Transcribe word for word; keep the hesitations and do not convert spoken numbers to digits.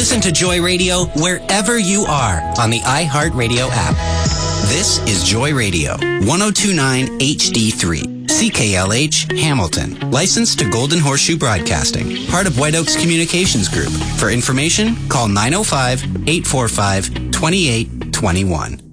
Listen to Joy Radio wherever you are on the iHeartRadio app. This is Joy Radio, one oh two point nine H D three, C K L H, Hamilton. Licensed to Golden Horseshoe Broadcasting, part of White Oaks Communications Group. For information, call nine oh five, eight four five, two eight two one.